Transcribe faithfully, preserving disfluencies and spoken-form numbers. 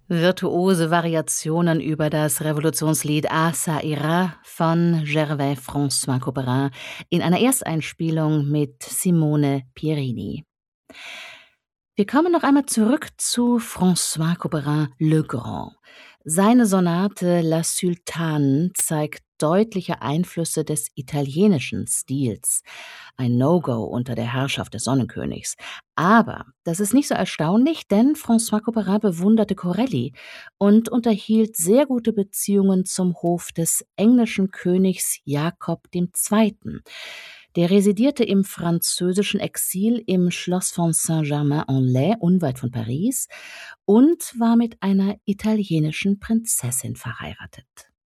Virtuose Variationen über das Revolutionslied "Ah ça ira" von Gervais François Couperin in einer Ersteinspielung mit Simone Pierini. Wir kommen noch einmal zurück zu François Couperin Le Grand. Seine Sonate La Sultane zeigt deutliche Einflüsse des italienischen Stils, ein No-Go unter der Herrschaft des Sonnenkönigs. Aber das ist nicht so erstaunlich, denn François Couperin bewunderte Corelli und unterhielt sehr gute Beziehungen zum Hof des englischen Königs Jakob der Zweite. Der residierte im französischen Exil im Schloss von Saint-Germain-en-Laye unweit von Paris und war mit einer italienischen Prinzessin verheiratet.